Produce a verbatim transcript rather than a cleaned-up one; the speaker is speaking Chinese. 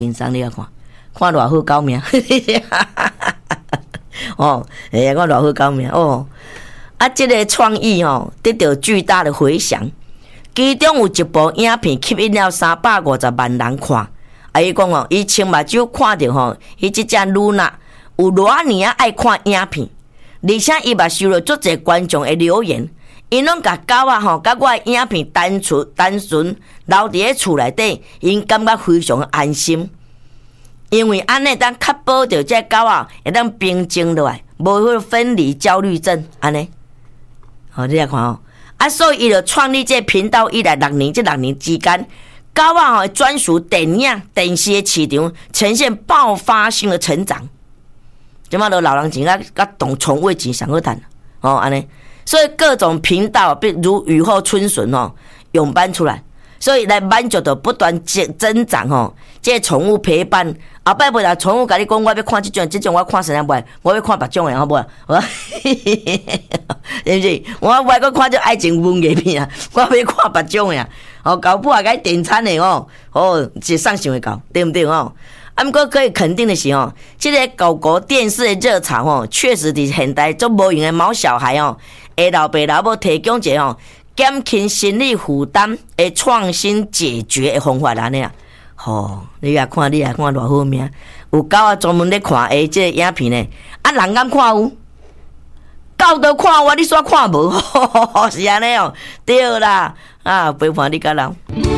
欣赏你啊看，看偌好狗命，哦，哎呀，看偌好狗命哦。啊，这个创意哦，得到巨大的回响。其中有一部影片吸引了三百五十万人看。啊，伊讲哦，伊穿目睭看到吼，伊即只露娜有偌尔啊爱看影片，而且伊嘛收了足侪观众的留言，因拢甲狗啊吼，甲我的影片单纯单纯留伫咧厝内底，因感觉非常安心，因为安尼当确保着这狗啊会当平静落来，无迄分离焦虑症安尼。好，你来看哦，啊，所以伊就创立这频道以来六年，这六年之间，狗仔吼专属电影、电视的市场呈现爆发性的成长。即马都老人钱甲甲动宠物钱上好赚哦，安尼，所以各种频道，比如雨后春笋哦，涌搬出来，所以来满足的不断增增长哦。这宠物陪伴，后摆袂啦，宠物甲你讲，我要看即种，即种我看谁人袂，我要看别种的，好无？我，是不是？我袂个看这爱情文艺片啊，我要看别种的啊。哦，搞不好该点餐的哦，哦，是上想会搞，对不对哦？啊，不过可以肯定的是哦，这个狗狗电视的热潮哦，确实伫现代做无用的毛小孩哦，下老爸老母提供一个哦，减轻心理负担的创新解决的方法安尼啊。吼，你也看，你也看偌好命，有狗啊专门咧看诶，这个影片呢，啊人敢看有？狗都看我，你煞看无？是安尼哦，对啦，啊，陪伴你甲人。